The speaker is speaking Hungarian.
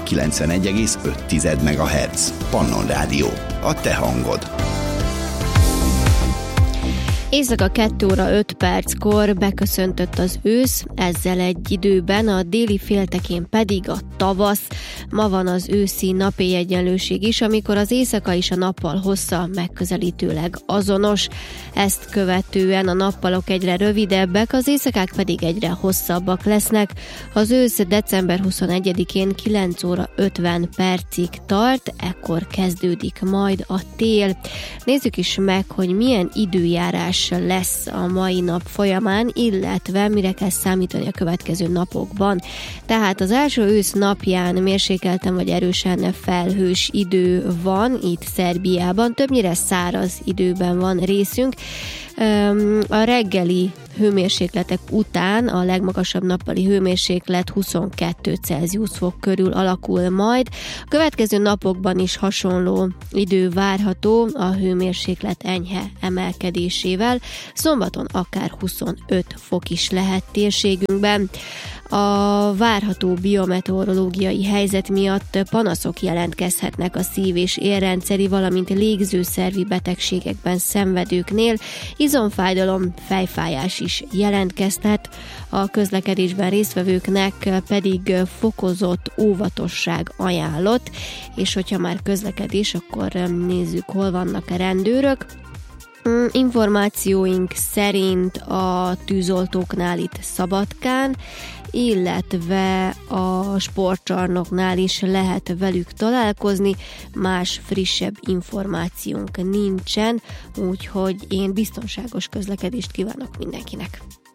91,5 MHz. Pannon Rádió. A te hangod. Éjszaka 2 óra 5 perckor beköszöntött az ősz, ezzel egy időben a déli féltekén pedig a tavasz. Ma van az őszi napéjegyenlőség is, amikor az éjszaka és a nappal hossza megközelítőleg azonos. Ezt követően a nappalok egyre rövidebbek, az éjszakák pedig egyre hosszabbak lesznek. Az ősz december 21-én 9 óra 50 percig tart, ekkor kezdődik majd a tél. Nézzük is meg, hogy milyen időjárás lesz a mai nap folyamán, illetve mire kell számítani a következő napokban. Tehát az első ősz napján mérsékelten vagy erősen felhős idő van itt Szerbiában, többnyire száraz időben van részünk. A reggeli hőmérsékletek után a legmagasabb nappali hőmérséklet 22 Celsius fok körül alakul majd. A következő napokban is hasonló idő várható a hőmérséklet enyhe emelkedésével. Szombaton akár 25 fok is lehet térségünkben. A várható biometeorológiai helyzet miatt panaszok jelentkezhetnek a szív- és érrendszeri, valamint légzőszervi betegségekben szenvedőknél. Izomfájdalom, fejfájás is jelentkezhet, a közlekedésben résztvevőknek pedig fokozott óvatosság ajánlott, és hogyha már közlekedés, akkor nézzük, hol vannak a rendőrök. Információink szerint a tűzoltóknál itt Szabadkán, illetve a sportcsarnoknál is lehet velük találkozni, más frissebb információnk nincsen, úgyhogy én biztonságos közlekedést kívánok mindenkinek.